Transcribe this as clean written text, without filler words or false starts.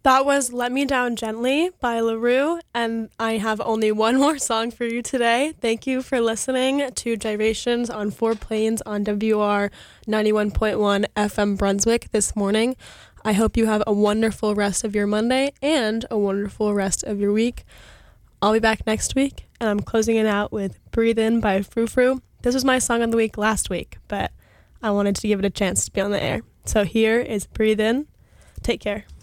That was Let Me Down Gently by LaRue, and I have only one more song for you today. Thank you for listening to Gyrations on Four Plains on WR 91.1 FM Brunswick this morning. I hope you have a wonderful rest of your Monday and a wonderful rest of your week. I'll be back next week, and I'm closing it out with Breathe In by Frou Frou. This was my song of the week last week, but I wanted to give it a chance to be on the air. So here is Breathe In. Take care.